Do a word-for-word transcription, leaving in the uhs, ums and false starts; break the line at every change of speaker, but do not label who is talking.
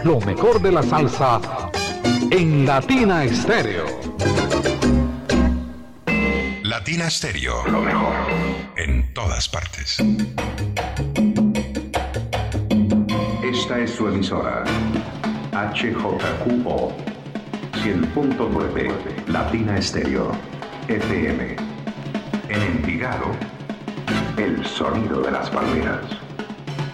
lo mejor de la salsa en Latina Estéreo.
Latina Estéreo, lo mejor en todas partes.
Esta es su emisora, H J Q O cien punto nueve, Latina Estéreo, F M. En Envigado, el sonido de las palmeras.